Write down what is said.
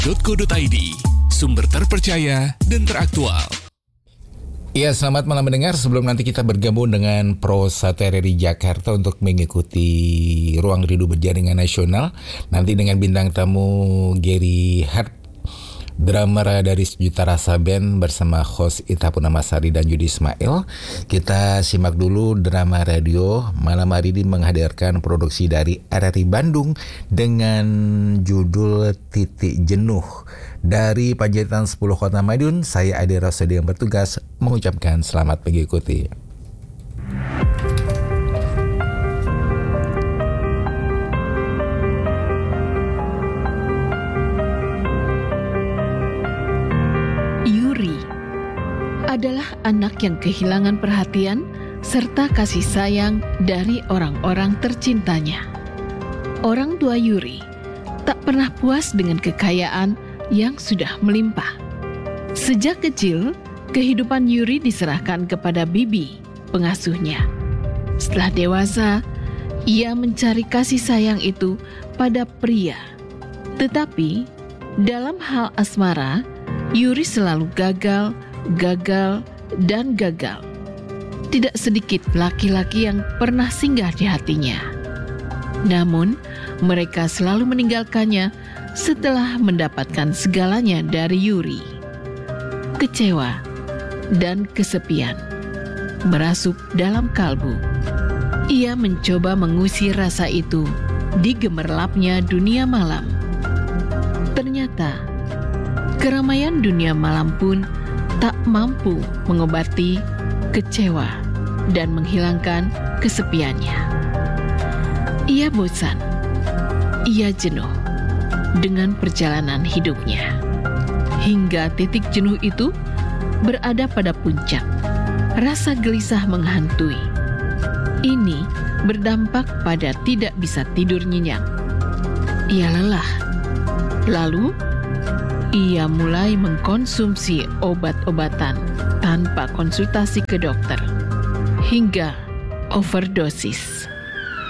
Pro.co.id, sumber terpercaya dan teraktual. Ya, selamat malam mendengar. Sebelum nanti kita bergabung dengan Prosa TRRI Jakarta untuk mengikuti Ruang Rindu Berjaringan Nasional, nanti dengan bintang tamu Gary Hart, drummer dari Sejuta Rasa Band bersama host Ita Purnamasari dan Yudi Ismail. Kita simak dulu drama radio malam hari ini menghadirkan produksi dari RRI Bandung dengan judul Titik Jenuh. Dari Panjaitan 10 Kota Madiun, saya Ade Rosadi yang bertugas mengucapkan selamat mengikuti. Yuri adalah anak yang kehilangan perhatian serta kasih sayang dari orang-orang tercintanya. Orang tua Yuri tak pernah puas dengan kekayaan yang sudah melimpah. Sejak kecil, kehidupan Yuri diserahkan kepada Bibi, pengasuhnya. Setelah dewasa, ia mencari kasih sayang itu pada pria. Tetapi, dalam hal asmara, Yuri selalu gagal, dan gagal. Tidak sedikit laki-laki yang pernah singgah di hatinya. Namun, mereka selalu meninggalkannya setelah mendapatkan segalanya dari Yuri. Kecewa dan kesepian merasuk dalam kalbu. Ia mencoba mengusir rasa itu di gemerlapnya dunia malam. Ternyata, keramaian dunia malam pun tak mampu mengobati kecewa dan menghilangkan kesepiannya. Ia bosan, ia jenuh dengan perjalanan hidupnya. Hingga titik jenuh itu berada pada puncak. Rasa gelisah menghantui. Ini berdampak pada tidak bisa tidur nyenyak. Ia lelah. Lalu, ia mulai mengkonsumsi obat-obatan tanpa konsultasi ke dokter. Hingga overdosis.